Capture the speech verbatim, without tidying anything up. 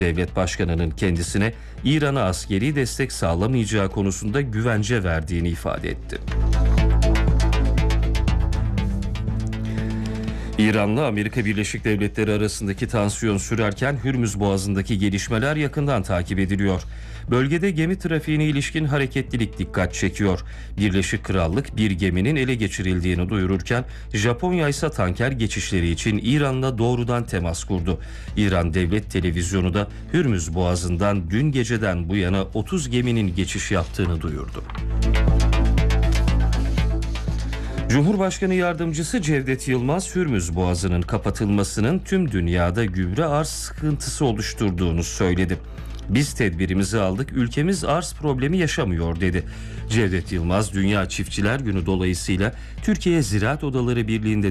Devlet Başkanı'nın kendisine İran'a askeri destek sağlamayacağı konusunda güvence verdiğini ifade etti. İran'la Amerika Birleşik Devletleri arasındaki tansiyon sürerken Hürmüz Boğazı'ndaki gelişmeler yakından takip ediliyor. Bölgede gemi trafiğine ilişkin hareketlilik dikkat çekiyor. Birleşik Krallık bir geminin ele geçirildiğini duyururken Japonya ise tanker geçişleri için İran'la doğrudan temas kurdu. İran Devlet Televizyonu da Hürmüz Boğazı'ndan dün geceden bu yana otuz geminin geçiş yaptığını duyurdu. Cumhurbaşkanı Yardımcısı Cevdet Yılmaz, Hürmüz Boğazı'nın kapatılmasının tüm dünyada gübre arz sıkıntısı oluşturduğunu söyledi. Biz tedbirimizi aldık, ülkemiz arz problemi yaşamıyor dedi. Cevdet Yılmaz, Dünya Çiftçiler Günü dolayısıyla Türkiye Ziraat Odaları Birliği'nde